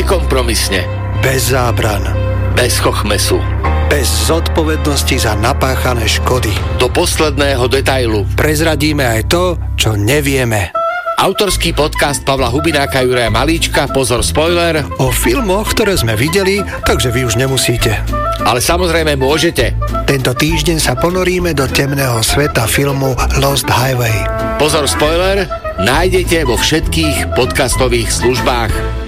nekompromisne, bez zábran, bez chochmesu, bez zodpovednosti za napáchané škody. do posledného detailu. Prezradíme aj to, čo nevieme. Autorský podcast Pavla Hubináka, Juraja Malíčka, pozor spoiler, O filmoch, ktoré sme videli, takže vy už nemusíte. ale samozrejme môžete. Tento týždeň sa ponoríme do temného sveta filmu Lost Highway. Pozor spoiler, nájdete vo všetkých podcastových službách.